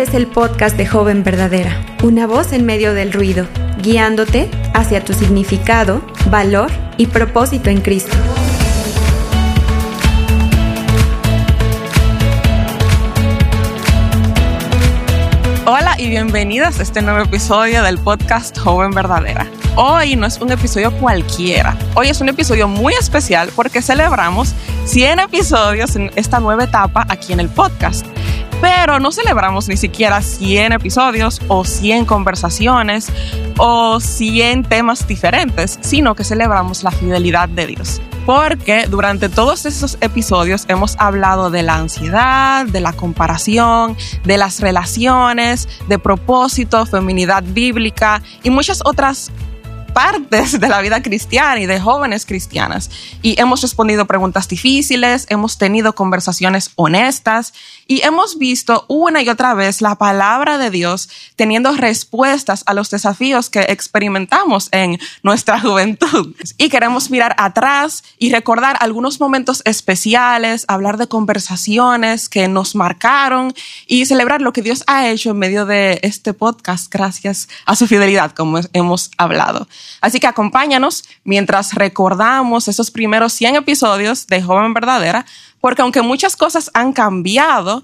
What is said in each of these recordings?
es el podcast de Joven Verdadera, una voz en medio del ruido, guiándote hacia tu significado, valor y propósito en Cristo. Hola y bienvenidas a este nuevo episodio del podcast Joven Verdadera. Hoy no es un episodio cualquiera. Hoy es un episodio muy especial porque celebramos 100 episodios en esta nueva etapa aquí en el podcast. Pero no celebramos ni siquiera 100 episodios o 100 conversaciones o 100 temas diferentes, sino que celebramos la fidelidad de Dios. Porque durante todos esos episodios hemos hablado de la ansiedad, de la comparación, de las relaciones, de propósito, feminidad bíblica y muchas otras partes de la vida cristiana y de jóvenes cristianas. Y hemos respondido preguntas difíciles, hemos tenido conversaciones honestas y hemos visto una y otra vez la palabra de Dios teniendo respuestas a los desafíos que experimentamos en nuestra juventud. Y queremos mirar atrás y recordar algunos momentos especiales, hablar de conversaciones que nos marcaron y celebrar lo que Dios ha hecho en medio de este podcast gracias a su fidelidad, como hemos hablado. Así que acompáñanos mientras recordamos esos primeros 100 episodios de Joven Verdadera, porque aunque muchas cosas han cambiado,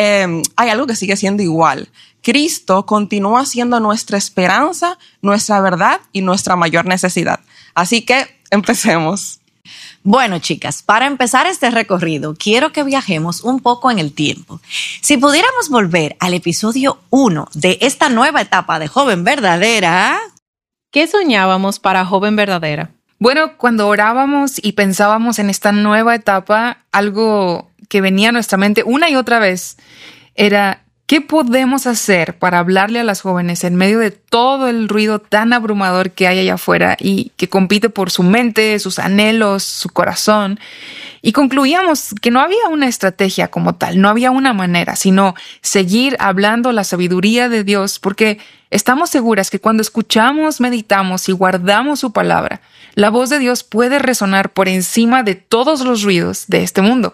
hay algo que sigue siendo igual. Cristo continúa siendo nuestra esperanza, nuestra verdad y nuestra mayor necesidad. Así que empecemos. Bueno, chicas, para empezar este recorrido, quiero que viajemos un poco en el tiempo. Si pudiéramos volver al episodio 1 de esta nueva etapa de Joven Verdadera, ¿qué soñábamos para Joven Verdadera? Bueno, cuando orábamos y pensábamos en esta nueva etapa, algo que venía a nuestra mente una y otra vez era ¿qué podemos hacer para hablarle a las jóvenes en medio de todo el ruido tan abrumador que hay allá afuera y que compite por su mente, sus anhelos, su corazón? Y concluíamos que no había una estrategia como tal, no había una manera, sino seguir hablando la sabiduría de Dios, porque estamos seguras que cuando escuchamos, meditamos y guardamos su palabra, la voz de Dios puede resonar por encima de todos los ruidos de este mundo.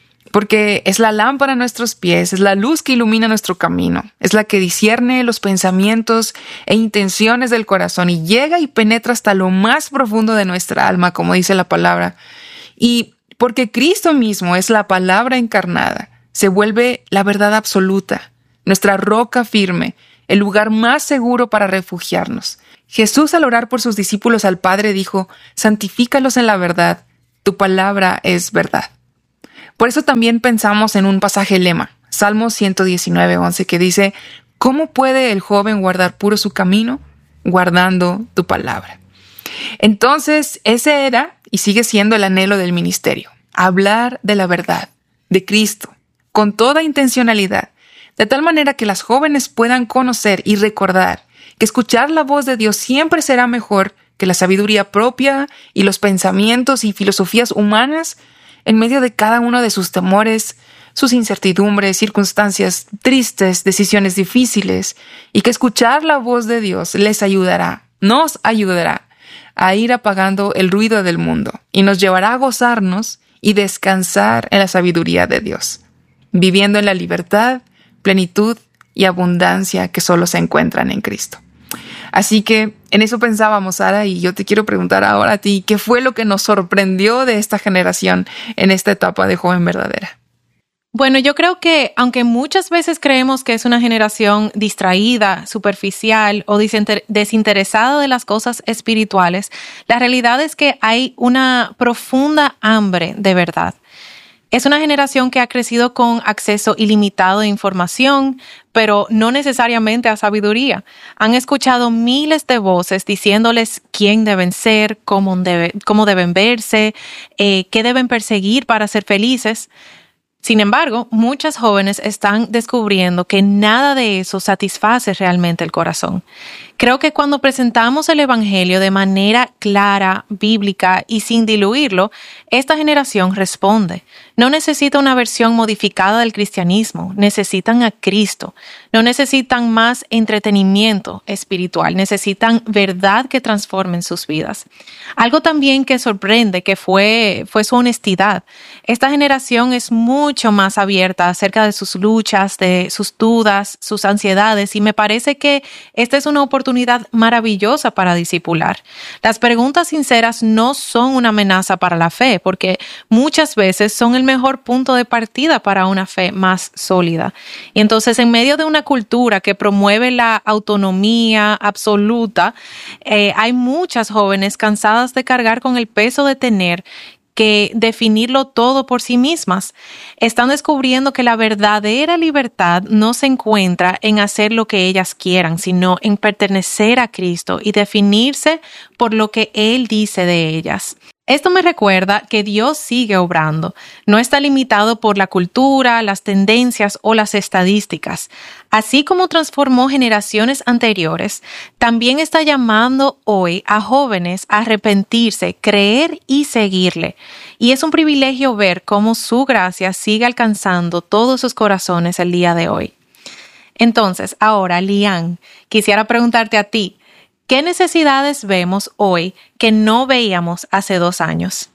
Porque es la lámpara a nuestros pies, es la luz que ilumina nuestro camino, es la que discierne los pensamientos e intenciones del corazón y llega y penetra hasta lo más profundo de nuestra alma, como dice la palabra. Y porque Cristo mismo es la palabra encarnada, se vuelve la verdad absoluta, nuestra roca firme, el lugar más seguro para refugiarnos. Jesús, al orar por sus discípulos al Padre, dijo: santifícalos en la verdad, tu palabra es verdad. Por eso también pensamos en un pasaje lema, Salmo 119:11, que dice: ¿cómo puede el joven guardar puro su camino? Guardando tu palabra. Entonces, ese era y sigue siendo el anhelo del ministerio, hablar de la verdad, de Cristo, con toda intencionalidad, de tal manera que las jóvenes puedan conocer y recordar que escuchar la voz de Dios siempre será mejor que la sabiduría propia y los pensamientos y filosofías humanas en medio de cada uno de sus temores, sus incertidumbres, circunstancias tristes, decisiones difíciles, y que escuchar la voz de Dios les ayudará, nos ayudará a ir apagando el ruido del mundo y nos llevará a gozarnos y descansar en la sabiduría de Dios, viviendo en la libertad, plenitud y abundancia que solo se encuentran en Cristo. Así que en eso pensábamos, Sara, y yo te quiero preguntar ahora a ti, ¿qué fue lo que nos sorprendió de esta generación en esta etapa de Joven Verdadera? Bueno, yo creo que aunque muchas veces creemos que es una generación distraída, superficial o desinteresada de las cosas espirituales, la realidad es que hay una profunda hambre de verdad. Es una generación que ha crecido con acceso ilimitado de información, pero no necesariamente a sabiduría. Han escuchado miles de voces diciéndoles quién deben ser, cómo deben verse, qué deben perseguir para ser felices. Sin embargo, muchas jóvenes están descubriendo que nada de eso satisface realmente el corazón. Creo que cuando presentamos el Evangelio de manera clara, bíblica y sin diluirlo, esta generación responde. no necesita una versión modificada del cristianismo, necesitan a Cristo. No necesitan más entretenimiento espiritual, necesitan verdad que transforme sus vidas. Algo también que sorprende que fue su honestidad. Esta generación es mucho más abierta acerca de sus luchas, de sus dudas, sus ansiedades, y me parece que esta es una oportunidad maravillosa para discipular. Las preguntas sinceras no son una amenaza para la fe, porque muchas veces son el mejor punto de partida para una fe más sólida. Y entonces, en medio de una cultura que promueve la autonomía absoluta, hay muchas jóvenes cansadas de cargar con el peso de tener que definirlo todo por sí mismas. Están descubriendo que la verdadera libertad no se encuentra en hacer lo que ellas quieran, sino en pertenecer a Cristo y definirse por lo que Él dice de ellas. Esto me recuerda que Dios sigue obrando. No está limitado por la cultura, las tendencias o las estadísticas. Así como transformó generaciones anteriores, también está llamando hoy a jóvenes a arrepentirse, creer y seguirle. Y es un privilegio ver cómo su gracia sigue alcanzando todos sus corazones el día de hoy. Entonces, ahora, Lian, quisiera preguntarte a ti, ¿qué necesidades vemos hoy que no veíamos hace 2 años?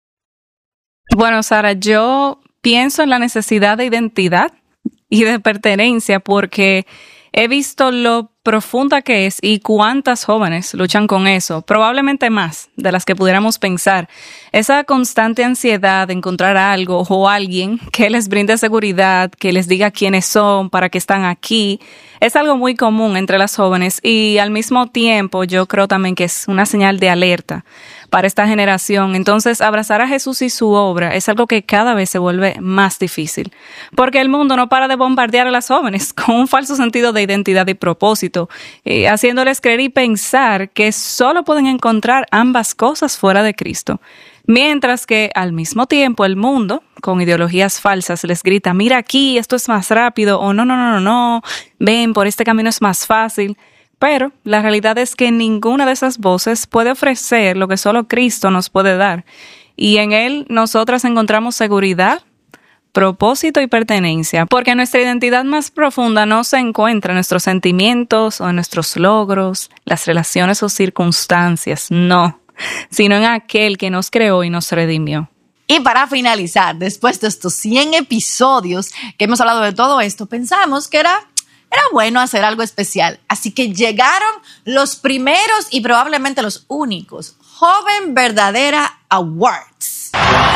Bueno, Sara, yo pienso en la necesidad de identidad y de pertenencia porque he visto lo profunda que es y cuántas jóvenes luchan con eso, probablemente más de las que pudiéramos pensar. Esa constante ansiedad de encontrar algo o alguien que les brinde seguridad, que les diga quiénes son, para qué están aquí, es algo muy común entre las jóvenes y al mismo tiempo yo creo también que es una señal de alerta para esta generación. Entonces, abrazar a Jesús y su obra es algo que cada vez se vuelve más difícil, porque el mundo no para de bombardear a las jóvenes con un falso sentido de identidad y propósito, haciéndoles creer y pensar que solo pueden encontrar ambas cosas fuera de Cristo. Mientras que al mismo tiempo el mundo, con ideologías falsas, les grita, mira aquí, esto es más rápido, o no, ven, por este camino es más fácil. Pero la realidad es que ninguna de esas voces puede ofrecer lo que solo Cristo nos puede dar. Y en Él nosotras encontramos seguridad, propósito y pertenencia, porque nuestra identidad más profunda no se encuentra en nuestros sentimientos o en nuestros logros, las relaciones o circunstancias, no, sino en aquel que nos creó y nos redimió. Y para finalizar, después de estos 100 episodios que hemos hablado de todo esto, pensamos que era bueno hacer algo especial. Así que llegaron los primeros y probablemente los únicos Joven Verdadera Awards.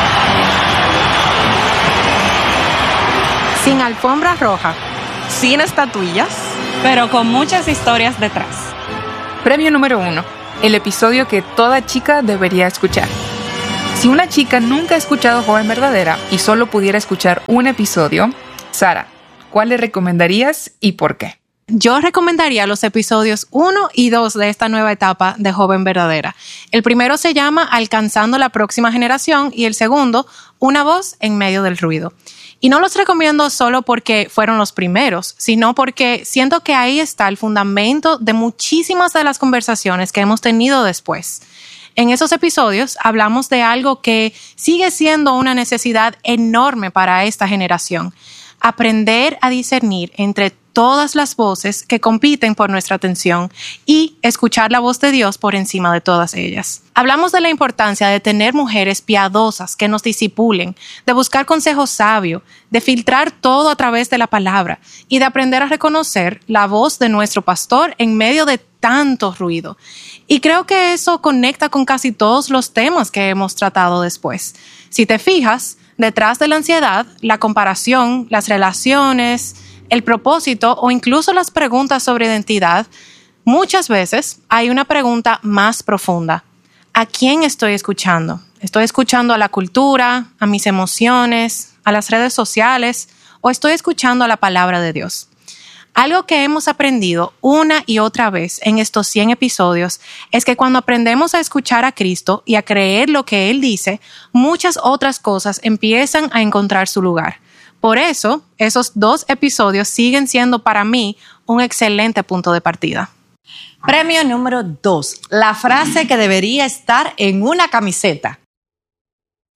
Sin alfombra roja, sin estatuillas, pero con muchas historias detrás. Premio número 1. El episodio que toda chica debería escuchar. Si una chica nunca ha escuchado Joven Verdadera y solo pudiera escuchar un episodio, Sara, ¿cuál le recomendarías y por qué? yo recomendaría los episodios 1 y 2 de esta nueva etapa de Joven Verdadera. El primero se llama Alcanzando la próxima generación y el segundo, Una voz en medio del ruido. Y no los recomiendo solo porque fueron los primeros, sino porque siento que ahí está el fundamento de muchísimas de las conversaciones que hemos tenido después. En esos episodios hablamos de algo que sigue siendo una necesidad enorme para esta generación: aprender a discernir entre todas las voces que compiten por nuestra atención y escuchar la voz de Dios por encima de todas ellas. Hablamos de la importancia de tener mujeres piadosas que nos discipulen, de buscar consejo sabio, de filtrar todo a través de la palabra y de aprender a reconocer la voz de nuestro pastor en medio de tanto ruido. Y creo que eso conecta con casi todos los temas que hemos tratado después. Si te fijas, detrás de la ansiedad, la comparación, las relaciones, el propósito o incluso las preguntas sobre identidad, muchas veces hay una pregunta más profunda. ¿A quién estoy escuchando? ¿Estoy escuchando a la cultura, a mis emociones, a las redes sociales o estoy escuchando a la palabra de Dios? Algo que hemos aprendido una y otra vez en estos 100 episodios es que cuando aprendemos a escuchar a Cristo y a creer lo que Él dice, muchas otras cosas empiezan a encontrar su lugar. Por eso, esos 2 episodios siguen siendo para mí un excelente punto de partida. Premio número 2. La frase que debería estar en una camiseta.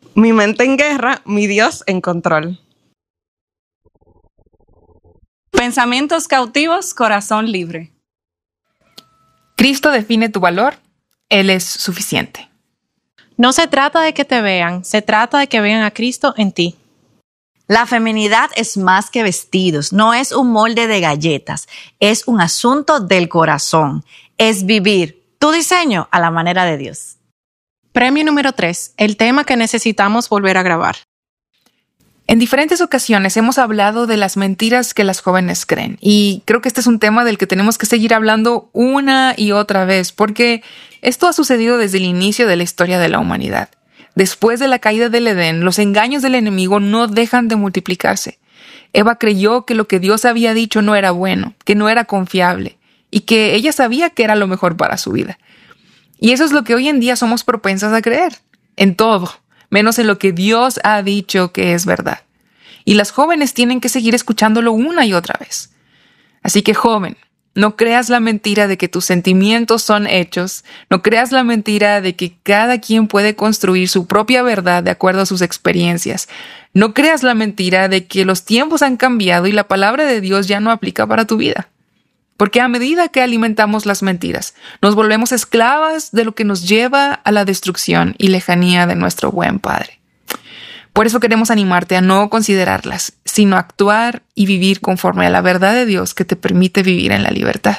Mi mente en guerra, mi Dios en control. Pensamientos cautivos, corazón libre. Cristo define tu valor, Él es suficiente. No se trata de que te vean, se trata de que vean a Cristo en ti. La feminidad es más que vestidos, no es un molde de galletas, es un asunto del corazón, es vivir tu diseño a la manera de Dios. Premio número 3, el tema que necesitamos volver a grabar. En diferentes ocasiones hemos hablado de las mentiras que las jóvenes creen y creo que este es un tema del que tenemos que seguir hablando una y otra vez porque esto ha sucedido desde el inicio de la historia de la humanidad. Después de la caída del Edén, los engaños del enemigo no dejan de multiplicarse. Eva creyó que lo que Dios había dicho no era bueno, que no era confiable y que ella sabía que era lo mejor para su vida. Y eso es lo que hoy en día somos propensas a creer, en todo, menos en lo que Dios ha dicho que es verdad. Y las jóvenes tienen que seguir escuchándolo una y otra vez. Así que, joven, no creas la mentira de que tus sentimientos son hechos, no creas la mentira de que cada quien puede construir su propia verdad de acuerdo a sus experiencias. No creas la mentira de que los tiempos han cambiado y la palabra de Dios ya no aplica para tu vida. Porque a medida que alimentamos las mentiras, nos volvemos esclavas de lo que nos lleva a la destrucción y lejanía de nuestro buen Padre. Por eso queremos animarte a no considerarlas, sino actuar y vivir conforme a la verdad de Dios que te permite vivir en la libertad.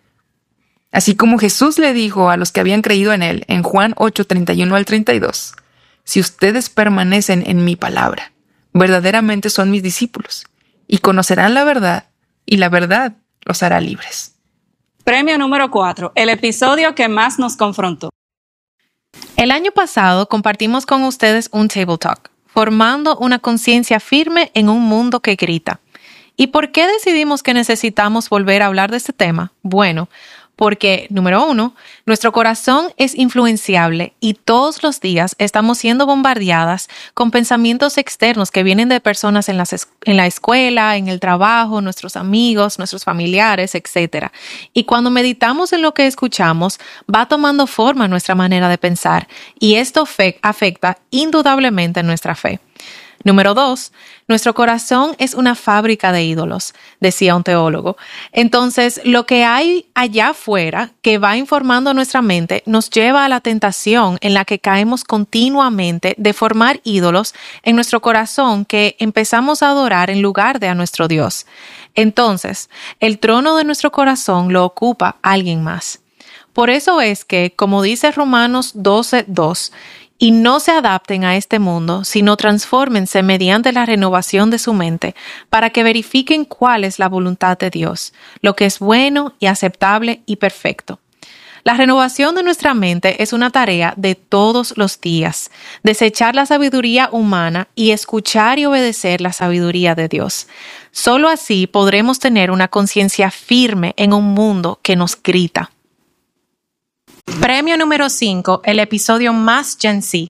Así como Jesús le dijo a los que habían creído en Él en Juan 8:31 al 32, si ustedes permanecen en mi palabra, verdaderamente son mis discípulos y conocerán la verdad y la verdad los hará libres. Premio número 4, el episodio que más nos confrontó. El año pasado compartimos con ustedes un Table Talk, formando una conciencia firme en un mundo que grita. ¿Y por qué decidimos que necesitamos volver a hablar de este tema? Bueno, porque, número 1, nuestro corazón es influenciable y todos los días estamos siendo bombardeadas con pensamientos externos que vienen de personas en la escuela, en el trabajo, nuestros amigos, nuestros familiares, etc. Y cuando meditamos en lo que escuchamos, va tomando forma nuestra manera de pensar y esto afecta indudablemente nuestra fe. Número 2, nuestro corazón es una fábrica de ídolos, decía un teólogo. Entonces, lo que hay allá afuera que va informando nuestra mente nos lleva a la tentación en la que caemos continuamente de formar ídolos en nuestro corazón que empezamos a adorar en lugar de a nuestro Dios. Entonces, el trono de nuestro corazón lo ocupa alguien más. Por eso es que, como dice Romanos 12:2, y no se adapten a este mundo, sino transfórmense mediante la renovación de su mente, para que verifiquen cuál es la voluntad de Dios, lo que es bueno y aceptable y perfecto. La renovación de nuestra mente es una tarea de todos los días, desechar la sabiduría humana y escuchar y obedecer la sabiduría de Dios. Solo así podremos tener una conciencia firme en un mundo que nos grita. Premio número 5, el episodio más Gen Z.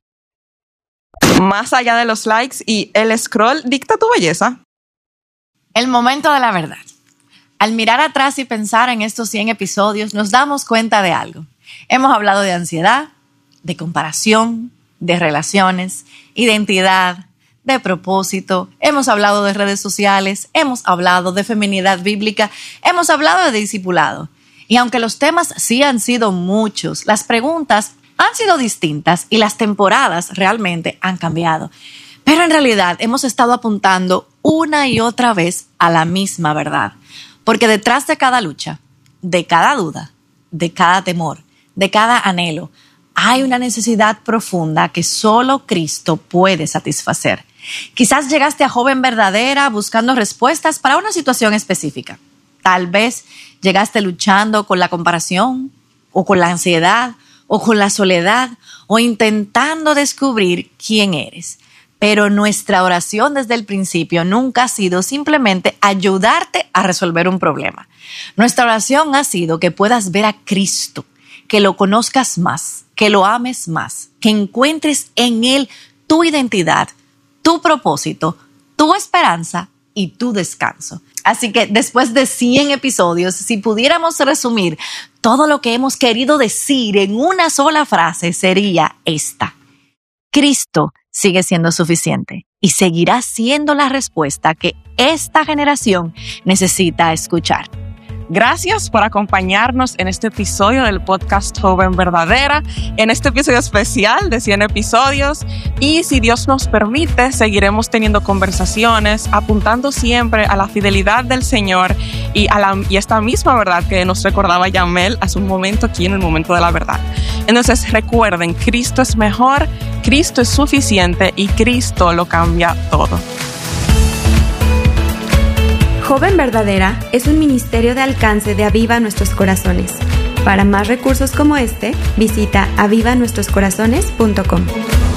Más allá de los likes y el scroll dicta tu belleza. El momento de la verdad. Al mirar atrás y pensar en estos 100 episodios, nos damos cuenta de algo. Hemos hablado de ansiedad, de comparación, de relaciones, identidad, de propósito. Hemos hablado de redes sociales, hemos hablado de feminidad bíblica, hemos hablado de discipulado. Y aunque los temas sí han sido muchos, las preguntas han sido distintas y las temporadas realmente han cambiado. Pero en realidad hemos estado apuntando una y otra vez a la misma verdad. Porque detrás de cada lucha, de cada duda, de cada temor, de cada anhelo, hay una necesidad profunda que solo Cristo puede satisfacer. Quizás llegaste a Joven Verdadera buscando respuestas para una situación específica. Tal vez llegaste luchando con la comparación, o con la ansiedad, o con la soledad, o intentando descubrir quién eres. Pero nuestra oración desde el principio nunca ha sido simplemente ayudarte a resolver un problema. Nuestra oración ha sido que puedas ver a Cristo, que lo conozcas más, que lo ames más, que encuentres en Él tu identidad, tu propósito, tu esperanza y tu descanso. Así que después de 100 episodios, si pudiéramos resumir todo lo que hemos querido decir en una sola frase, sería esta: Cristo sigue siendo suficiente y seguirá siendo la respuesta que esta generación necesita escuchar. Gracias por acompañarnos en este episodio del podcast Joven Verdadera, en este episodio especial de 100 episodios. Y si Dios nos permite, seguiremos teniendo conversaciones, apuntando siempre a la fidelidad del Señor y esta misma verdad que nos recordaba Yamel hace un momento aquí en el momento de la verdad. Entonces recuerden, Cristo es mejor, Cristo es suficiente y Cristo lo cambia todo. Joven Verdadera es un ministerio de alcance de Aviva Nuestros Corazones. Para más recursos como este, visita avivanuestroscorazones.com.